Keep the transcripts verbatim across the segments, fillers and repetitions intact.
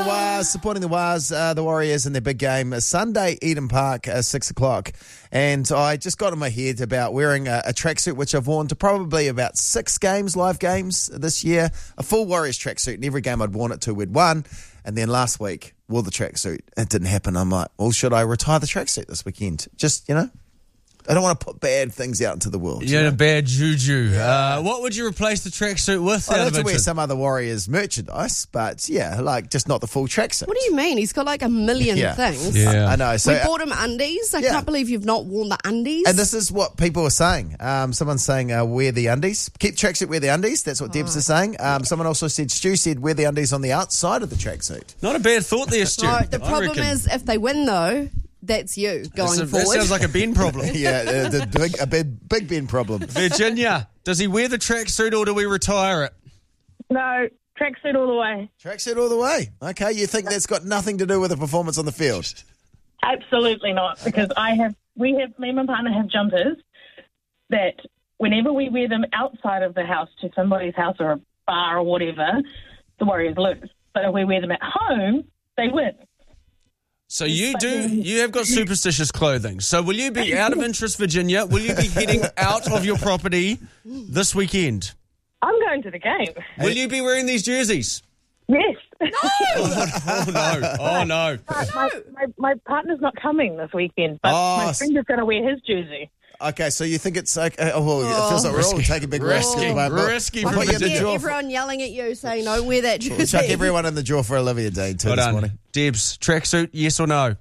Waz, supporting the Waz, uh, the Warriors in their big game. Sunday, Eden Park, uh, six o'clock. And I just got in my head about wearing a, a tracksuit, which I've worn to probably about six games, live games this year. A full Warriors tracksuit. And every game I'd worn it to, we'd won. And then last week, wore the tracksuit. It didn't happen. I'm like, well, should I retire the tracksuit this weekend? Just, you know, I don't want to put bad things out into the world. You're you a know? bad juju. Uh, what would you replace the tracksuit with? I'd out have of to wear interest? some other Warriors merchandise, but yeah, like just not the full tracksuit. What do you mean? He's got like a million Yeah. things. Yeah. I know. So, We bought him undies. I Yeah. can't believe you've not worn the undies. and this is what people are saying. Um, someone's saying uh, wear the undies. Keep tracksuit, wear the undies. That's what Debs is saying. Um, someone also said, Stu said, wear the undies on the outside of the tracksuit. Not a bad thought there, Stu. No, the I problem reckon. is if they win though, that's you going That's a- forward. That sounds like a Ben problem. Yeah, uh, the big, a big, big Ben problem. Virginia, does he wear the tracksuit or do we retire it? No, tracksuit all the way. Tracksuit all the way. Okay, you think that's got nothing to do with the performance on the field? Absolutely not, because I have, we have, me and my partner have jumpers that whenever we wear them outside of the house to somebody's house or a bar or whatever, the Warriors lose. But if we wear them at home, they win. So you do, you have got superstitious clothing. So will you be, out of interest, Virginia, will you be heading out of your property this weekend? I'm going to the game. Will you be wearing these jerseys? Yes. Oh, no. Oh, no. my, my, my partner's not coming this weekend, but Oh, my friend is going to wear his jersey. Okay, so you think it's like, oh, well, it feels like we're all taking big risks. Risky, at the moment, but risky we'll from put you in the Virginia. draw. Yeah, for- everyone yelling at you saying, don't wear that jersey. We'll chuck everyone in the draw for Olivia Dean too Well this done. morning. Debs, tracksuit, yes or no?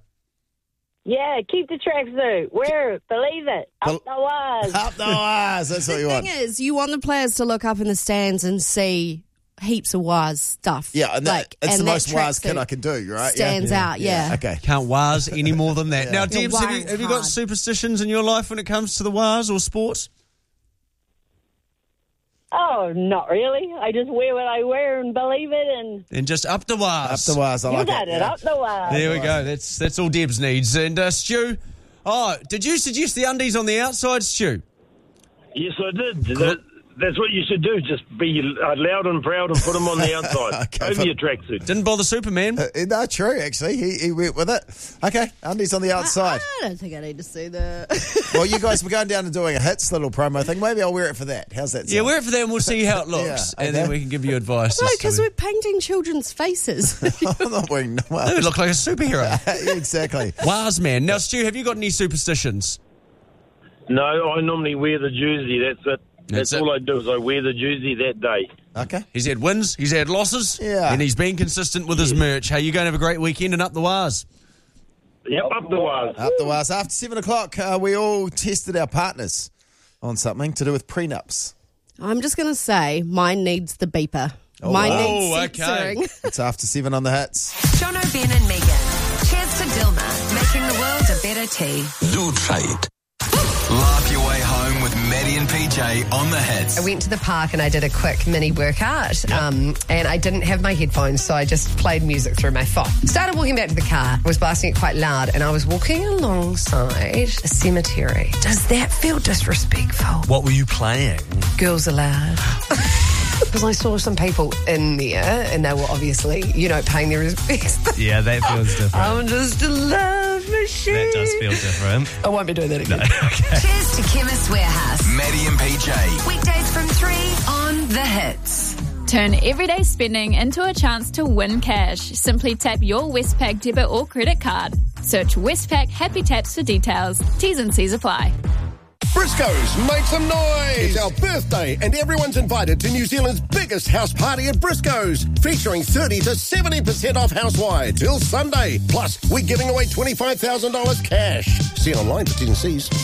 Yeah, keep the tracksuit. Wear it. Believe it. Up the wires. Up the wires, that's what The you thing want. is, you want the players to look up in the stands and see heaps of Waz stuff. Yeah, and that, like, it's and the that most wise kid tracksuit I can do, right? Stands yeah. out, yeah. Okay. Can't wise any more than that. Yeah. Now, You're Debs, have you, wiring have you got hard. superstitions in your life when it comes to the wise or sports? Oh, not really. I just wear what I wear and believe it, and And just up the wise. Up the wires, I you like got it. it. yeah. Up the wires. There we go. That's that's all Debs needs. And uh, Stu, oh, did you suggest the undies on the outside, Stu? Yes, I did. That, that's what you should do. Just be uh, loud and proud and put them on the outside. Okay, over but- your tracksuit. Didn't bother Superman. Uh, no, true, actually. He, he went with it. Okay, undies on the outside. I don't think I need to see the... Well, you guys were going down and doing a hits little promo thing. Maybe I'll wear it for that. How's that sound? Yeah, wear it for them. We'll see how it looks, Yeah, and then okay. we can give you advice. No, as to- because we're painting children's faces. I'm not wearing no They would look like a superhero. Exactly. Wise man. Now, Stu, have you got any superstitions? No, I normally wear the jersey. That's it. That's That's, it. all I do is I wear the jersey that day. Okay. He's had wins, he's had losses, Yeah. and he's been consistent with his merch. Hey, you going to have a great weekend and up the wires? Yep, up the wires. Up the wires. After seven o'clock, uh, we all tested our partners on something to do with prenups. I'm just going to say mine needs the beeper. mine wow. needs Oh, okay. censoring. It's after seven on the hits. Jono, Ben and Megan. Cheers to Dilma, making the world a better tea. Do trade. Laugh your way home with Maddie and P J on the hits. I went to the park and I did a quick mini workout, um, and I didn't have my headphones, so I just played music through my phone. Started walking back to the car, was blasting it quite loud, and I was walking alongside a cemetery. Does that feel disrespectful? What were you playing? Girls Aloud. Because I saw some people in there, and they were obviously, you know, paying their respects. Yeah, that feels different. I'm just a love machine. That does feel different. I won't be doing that again. Cheers to Chemist Warehouse. Maddie and P J. Weekdays from three on The Hits. Turn everyday spending into a chance to win cash. Simply tap your Westpac debit or credit card. Search Westpac Happy Taps for details. T's and C's apply. Briscoes, make some noise! It's our birthday, and everyone's invited to New Zealand's biggest house party at Briscoes, featuring thirty to seventy percent off housewide till Sunday. Plus, we're giving away twenty-five thousand dollars cash. See online for T's and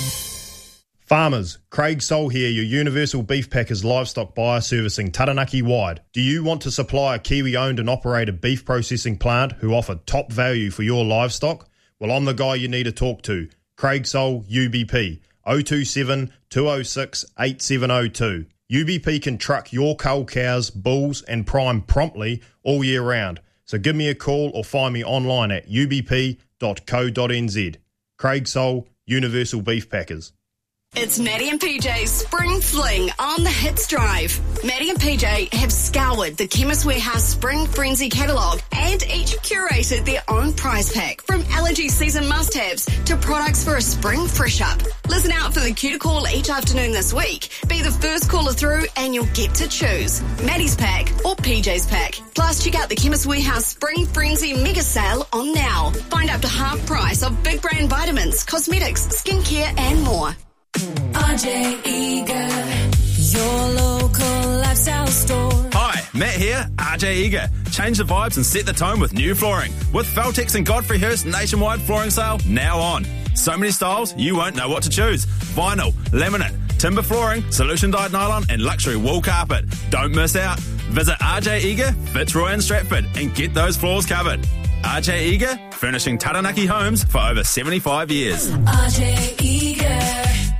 C's. Farmers, Craig Sol here, your Universal Beef Packers livestock buyer servicing Taranaki wide. Do you want to supply a Kiwi-owned and operated beef processing plant who offer top value for your livestock? Well, I'm the guy you need to talk to. Craig Sol, U B P. oh two seven, two oh six, eight seven oh two. U B P can truck your cull cows, bulls and prime promptly all year round. So give me a call or find me online at u b p dot co dot n z. Craig Sol, Universal Beef Packers. It's Maddie and P J's Spring Fling on the Hits Drive. Maddie and P J have scoured the Chemist Warehouse Spring Frenzy catalogue and each curated their own prize pack, from allergy season must-haves to products for a spring fresh-up. Listen out for the cue to call each afternoon this week. Be the first caller through and you'll get to choose Maddie's pack or P J's pack. Plus, check out the Chemist Warehouse Spring Frenzy mega sale on now. Find up to half price of big brand vitamins, cosmetics, skincare and more. R J Eager, your local lifestyle store. Hi, Matt here, R J Eager. Change the vibes and set the tone with new flooring. With Feltex and Godfrey Hirst nationwide flooring sale now on. So many styles, you won't know what to choose. Vinyl, laminate, timber flooring, solution-dyed nylon and luxury wool carpet. Don't miss out. Visit R J Eager, Fitzroy and Stratford and get those floors covered. R J Eager, furnishing Taranaki homes for over seventy-five years. R J Eager.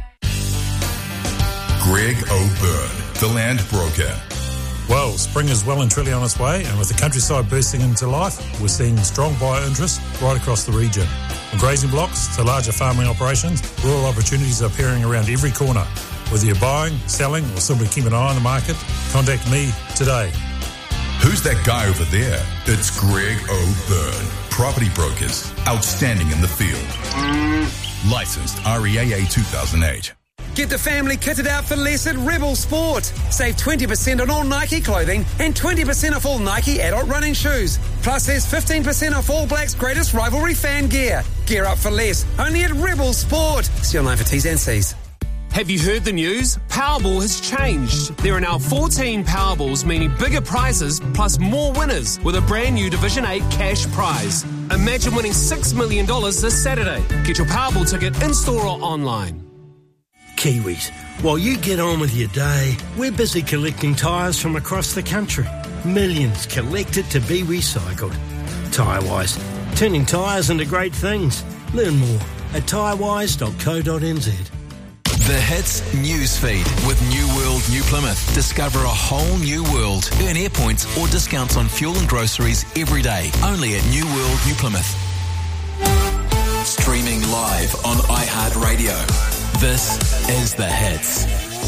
Greg O'Byrne, the land broker. Well, spring is well and truly on its way, and with the countryside bursting into life, we're seeing strong buyer interest right across the region. From grazing blocks to larger farming operations, rural opportunities are appearing around every corner. Whether you're buying, selling, or simply keep an eye on the market, contact me today. Who's that guy over there? It's Greg O'Byrne. Property brokers, outstanding in the field. Licensed R E A A two thousand eight. Get the family kitted out for less at Rebel Sport. Save twenty percent on all Nike clothing and twenty percent off all Nike adult running shoes. Plus, there's fifteen percent off All Blacks' greatest rivalry fan gear. Gear up for less, only at Rebel Sport. See online for T's and C's. Have you heard the news? Powerball has changed. There are now fourteen Powerballs, meaning bigger prizes plus more winners with a brand new Division eight cash prize. Imagine winning six million dollars this Saturday. Get your Powerball ticket in-store or online. Kiwis, while you get on with your day, we're busy collecting tyres from across the country. Millions collected to be recycled. Tyrewise, turning tyres into great things. Learn more at tyrewise dot co dot n z. The Hits Newsfeed with New World New Plymouth. Discover a whole new world. Earn air points or discounts on fuel and groceries every day. Only at New World New Plymouth. Streaming live on iHeartRadio. This is The Hits.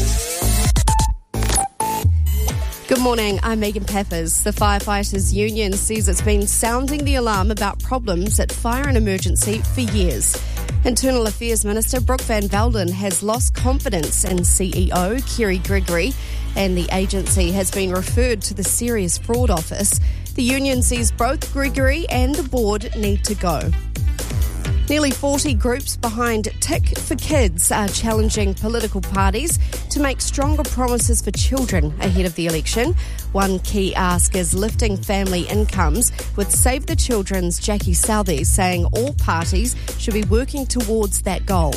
Good morning, I'm Megan Peppers. The Firefighters Union says it's been sounding the alarm about problems at Fire and Emergency for years. Internal Affairs Minister Brooke Van Velden has lost confidence in C E O Kerry Gregory, and the agency has been referred to the Serious Fraud Office. The union says both Gregory and the board need to go. Nearly forty groups behind Tick for Kids are challenging political parties to make stronger promises for children ahead of the election. One key ask is lifting family incomes, with Save the Children's Jackie Southey saying all parties should be working towards that goal.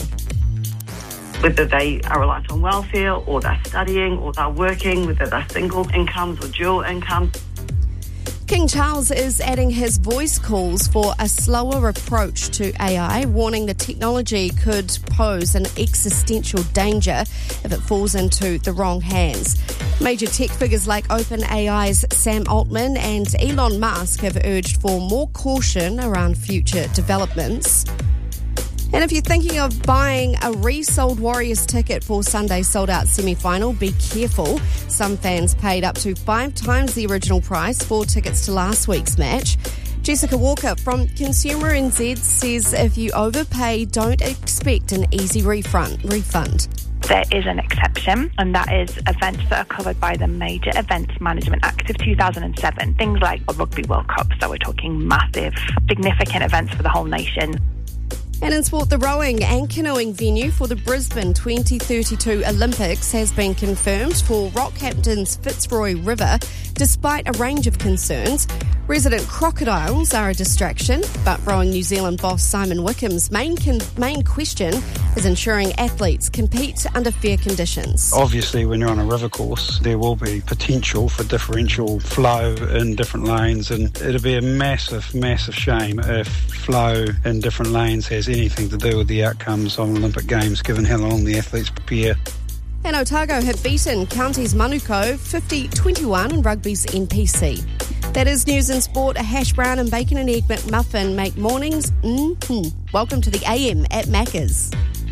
Whether they are reliant on welfare or they're studying or they're working, whether they're single incomes or dual incomes. King Charles is adding his voice calls for a slower approach to A I, warning the technology could pose an existential danger if it falls into the wrong hands. Major tech figures like OpenAI's Sam Altman and Elon Musk have urged for more caution around future developments. And if you're thinking of buying a resold Warriors ticket for Sunday's sold-out semi-final, be careful. Some fans paid up to five times the original price for tickets to last week's match. Jessica Walker from Consumer N Z says if you overpay, don't expect an easy refund. refund. There is an exception, and that is events that are covered by the Major Events Management Act of two thousand seven. Things like a Rugby World Cup, so we're talking massive, significant events for the whole nation. And in sport, the rowing and canoeing venue for the Brisbane twenty thirty-two Olympics has been confirmed for Rockhampton's Fitzroy River, despite a range of concerns. Resident crocodiles are a distraction, but Rowing New Zealand boss Simon Wickham's main con- main question is ensuring athletes compete under fair conditions. Obviously, when you're on a river course, there will be potential for differential flow in different lanes, and it'll be a massive, massive shame if flow in different lanes has anything to do with the outcomes of Olympic Games, given how long the athletes prepare. And Otago have beaten Counties Manukau fifty twenty-one in rugby's N P C. That is news and sport. A hash brown and bacon and egg McMuffin make mornings mm-hmm. Welcome to the A M at Macca's.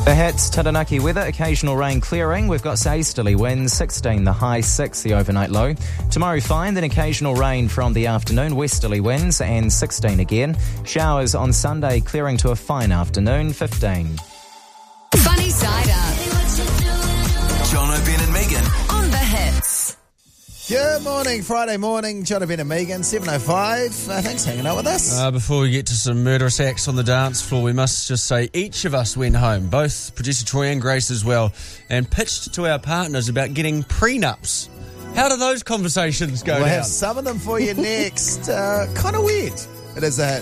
The Hits, Taranaki weather, occasional rain clearing. We've got easterly winds, sixteen, the high six, the overnight low. Tomorrow fine, then occasional rain from the afternoon, westerly winds and sixteen again. Showers on Sunday, clearing to a fine afternoon, fifteen. Funny Side Up. John O'Brien and Megan on The Hits. Good morning, Friday morning. John O'Brien and Megan, seven oh five. Uh, thanks for hanging out with us. Uh, before we get to some murderous acts on the dance floor, we must just say each of us went home, both producer Troy and Grace as well, and pitched to our partners about getting prenups. How do those conversations go We'll down? have some of them for you next. Uh, kind of weird. It is a hit.